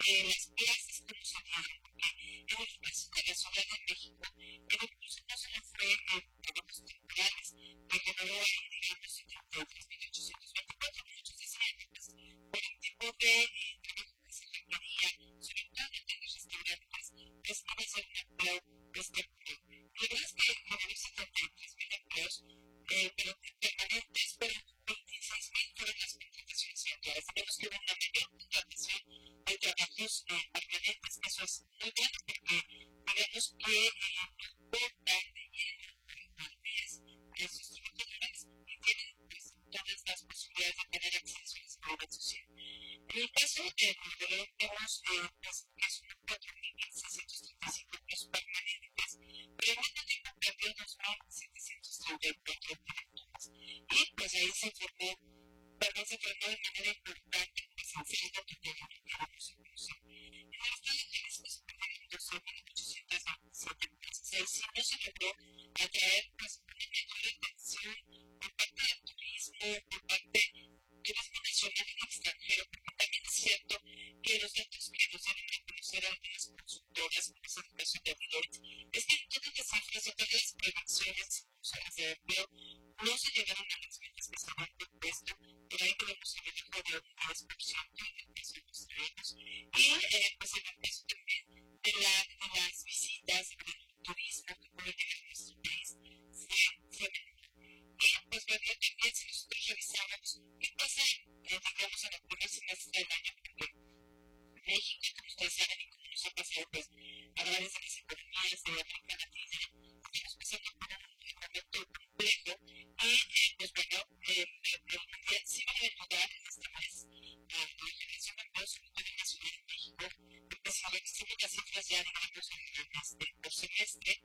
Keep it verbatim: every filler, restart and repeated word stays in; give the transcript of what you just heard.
eh, las clases como se dieron, porque en el caso de la Ciudad de México, el impulso no solo fue en trabajos temporales, que generó ahí, digamos, setenta y tres mil ochocientos veinticuatro, muchos decían que pues, por el tipo de eh, trabajo que se requería, sobre todo en los restaurantes, pues iba a ser un empleo pues, temporal. La verdad es que generó setenta y tres mil empleos, eh, pero permanentes, pero veintiséis mil fueron las contrataciones eventuales. Tenemos que ver una mayor contratación de trabajos eh, permanentes. Eso es muy bueno porque digamos que eh, no cortan de lleno al mes a esos trabajadores y tienen pues, todas las posibilidades de tener acceso a la seguridad social. En el caso de Nuevo vemos eh, pues, que son cuatro mil seiscientos treinta y cinco empleos permanentes, pero al mismo tiempo perdió dos mil setecientos treinta y cuatro directores. Y pues ahí se formó, también se formó de manera importante pues, el saldo total de empleados inclusive. En el estado de Jalisco se perdieron doce mil ochocientos veintisiete empresas. Ahí sí no se logró atraer pues, una mayor atención por parte del turismo, por parte turismo nacional y extranjero, porque también es cierto que los datos que nos deben a conocer algunas consultoras, como es el caso de Deloitte, es que todas las cifras de todas las predicciones zonas de empleo no se llegaron a las metas que se habían propuesto, por ahí tenemos el debajo de un diez por ciento en el caso de los traemos, y eh, pues en el caso también de, la, de las visitas, del turismo que puede llegar a nuestro país, fue, fue menor. Y pues bueno, también si nosotros revisamos qué pasa, eh, digamos, en el primer semestre del año, porque México, como ustedes saben, y como nos ha pasado pues, a través de las economías de América Latina, estamos pasando por un momento complejo y, eh, pues bueno, eh, el Mundial sí va a ayudar en este mes a la generación de empleo, sobre todo en la Ciudad de México, porque si revisamos las cifras ya, digamos, en el mes de por semestre,